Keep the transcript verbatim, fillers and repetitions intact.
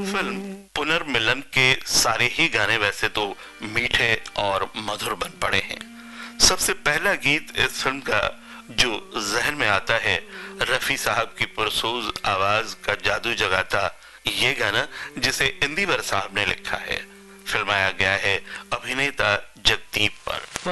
Film पुनर्मिलन के सारे ही गाने वैसे तो मीठे और मधुर बन पड़े हैं। सबसे पहला गीत इस फिल्म का जो जहन में आता है, रफी साहब की पुरसोज आवाज का जादू जगाता ये गाना, जिसे इंदिवर साहब ने लिखा है। फिल्माया गया है अभिनेता जगदीप पर।